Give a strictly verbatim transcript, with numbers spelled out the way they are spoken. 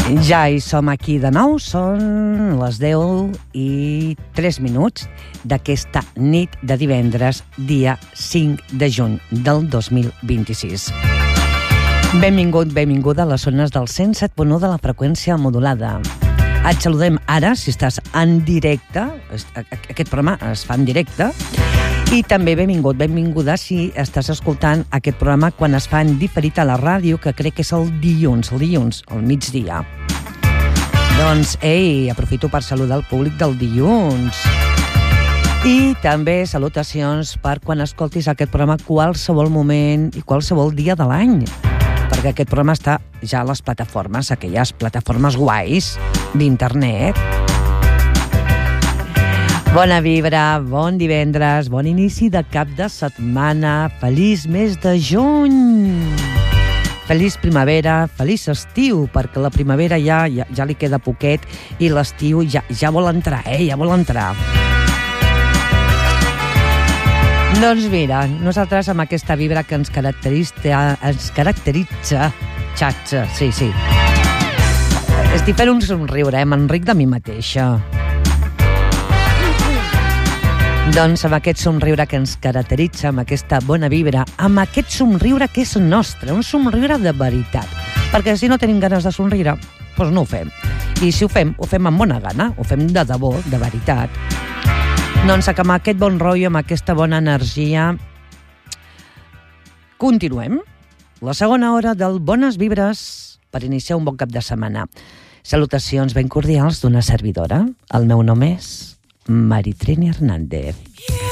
Ja hi som aquí de nou, són les deu i tres minuts d'aquesta nit de divendres, dia cinc de juny del dos mil vint-i-sis. Benvingut, benvinguda a les zones del cent set punt u de la freqüència modulada. Et saludem ara, si estàs en directe, aquest programa es fa en directe, i també benvingut, benvinguda si estàs escoltant aquest programa quan es fa en diferit a la ràdio, que crec que és el dilluns, el dilluns, al migdia. Doncs, ei, aprofito per saludar el públic del dilluns. I també salutacions per quan escoltis aquest programa qualsevol moment i qualsevol dia de l'any, perquè aquest programa està ja a les plataformes, aquelles plataformes guais d'internet. Bona vibra, bon divendres, bon inici de cap de setmana, feliç mes de juny, feliç primavera, feliç estiu, perquè la primavera ja, ja, ja li queda poquet i l'estiu ja, ja vol entrar, eh? Ja vol entrar. Doncs mira, nosaltres amb aquesta vibra que ens caracteritza, ens caracteritza, xatxa, sí, sí. Estic fent un somriure, eh? M'enric de mi mateixa. Doncs amb aquest somriure que ens caracteritza, amb aquesta bona vibra, amb aquest somriure que és nostre, un somriure de veritat. Perquè si no tenim ganes de somriure, doncs no ho fem. I si ho fem, ho fem amb bona gana, ho fem de debò, de veritat. Doncs amb aquest bon rotllo, amb aquesta bona energia, continuem la segona hora del Bones Vibres per iniciar un bon cap de setmana. Salutacions ben cordials d'una servidora. El meu nom és Maritrini Hernández.